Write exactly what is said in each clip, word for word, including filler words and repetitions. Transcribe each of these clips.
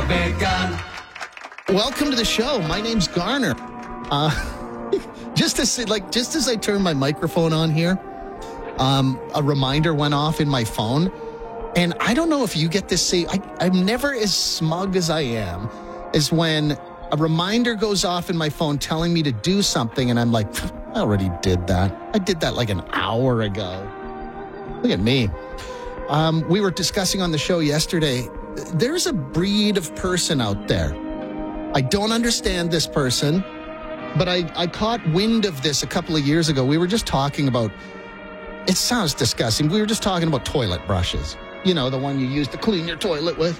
big gun. Welcome to the show. My name's Garner. Uh, just as like just as I turned my microphone on here, um, a reminder went off in my phone, and I don't know if you get this. See, I, I'm never as smug as I am as when a reminder goes off in my phone telling me to do something, and I'm like, I already did that. I did that like an hour ago. Look at me. Um, we were discussing on the show yesterday, there's a breed of person out there. I don't understand this person, but I, I caught wind of this a couple of years ago. We were just talking about, it sounds disgusting. We were just talking about toilet brushes. You know, the one you use to clean your toilet with.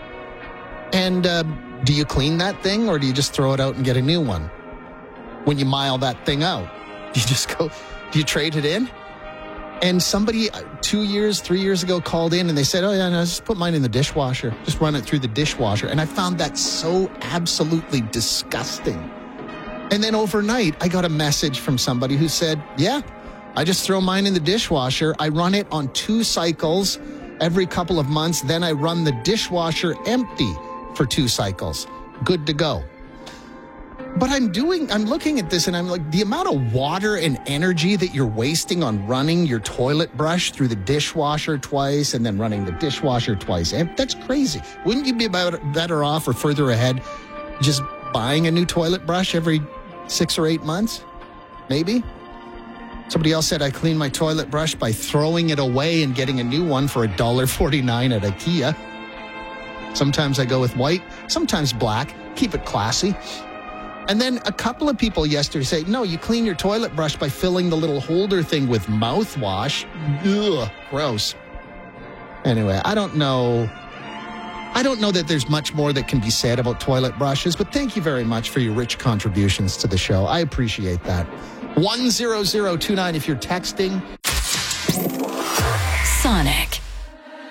And uh, do you clean that thing, or do you just throw it out and get a new one? When you mile that thing out, do you just go, do you trade it in? And somebody two years, three years ago called in and they said, oh, yeah, no, just put mine in the dishwasher. Just run it through the dishwasher. And I found that so absolutely disgusting. And then overnight, I got a message from somebody who said, yeah, I just throw mine in the dishwasher. I run it on two cycles every couple of months. Then I run the dishwasher empty for two cycles. Good to go. But I'm doing, I'm looking at this and I'm like, the amount of water and energy that you're wasting on running your toilet brush through the dishwasher twice and then running the dishwasher twice, and that's crazy. Wouldn't you be about better off or further ahead just buying a new toilet brush every six or eight months? Maybe. Somebody else said I clean my toilet brush by throwing it away and getting a new one for one dollar forty-nine at IKEA. Sometimes I go with white, sometimes black. Keep it classy. And then a couple of people yesterday say, no, you clean your toilet brush by filling the little holder thing with mouthwash. Ugh, gross. Anyway, I don't know. I don't know that there's much more that can be said about toilet brushes, but thank you very much for your rich contributions to the show. I appreciate that. one zero zero two nine if you're texting. Sonic.